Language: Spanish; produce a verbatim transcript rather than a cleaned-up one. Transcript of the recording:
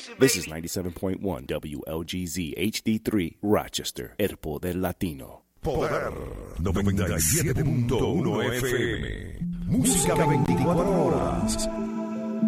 This is ninety-seven point one W L G Z H D three, Rochester, El Poder Latino. Poder noventa y siete punto uno F M. Música veinticuatro horas.